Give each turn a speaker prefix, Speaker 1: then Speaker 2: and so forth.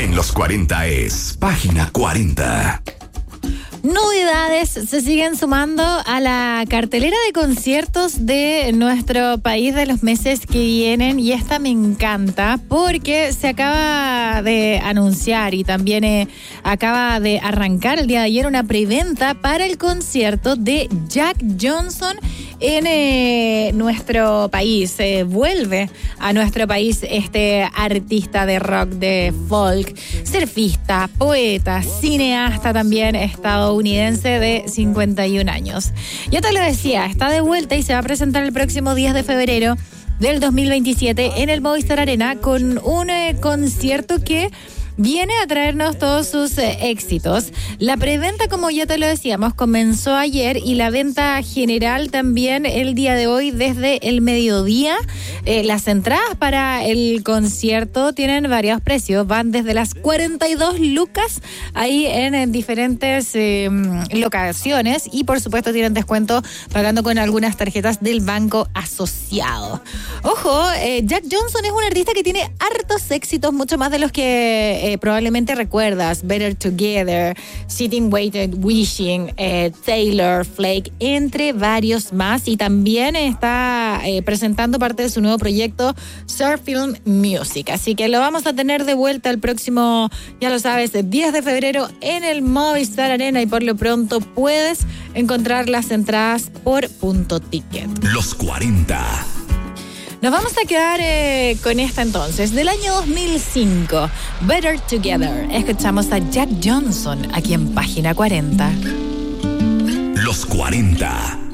Speaker 1: en los 40 es Página 40.
Speaker 2: Novedades se siguen sumando a la cartelera de conciertos de nuestro país de los meses que vienen, y esta me encanta porque se acaba de anunciar y también acaba de arrancar el día de ayer una preventa para el concierto de Jack Johnson en nuestro país. Vuelve a nuestro país este artista de rock, de folk, surfista, poeta, cineasta también estadounidense de 51 años. Ya te lo decía, está de vuelta y se va a presentar el próximo 10 de febrero del 2027 en el Movistar Arena con un concierto que viene a traernos todos sus éxitos. La preventa, como ya te lo decíamos, comenzó ayer y la venta general también el día de hoy desde el mediodía. Las entradas para el concierto tienen varios precios, van desde las 42 lucas ahí en diferentes locaciones, y por supuesto tienen descuento pagando con algunas tarjetas del Banco Asociado. Ojo, Jack Johnson es un artista que tiene hartos éxitos, mucho más de los que probablemente recuerdas. Better Together, Sitting Waited, Wishing, Taylor, Flake, entre varios más, y también está presentando parte de su nuevo proyecto Surf Film Music, así que lo vamos a tener de vuelta el próximo, ya lo sabes, el 10 de febrero en el Movistar Arena, y por lo pronto puedes encontrar las entradas por Punto Ticket.
Speaker 1: Los 40.
Speaker 2: Nos vamos a quedar con esta entonces, del año 2005, Better Together. Escuchamos a Jack Johnson aquí en Página 40.
Speaker 1: Los 40.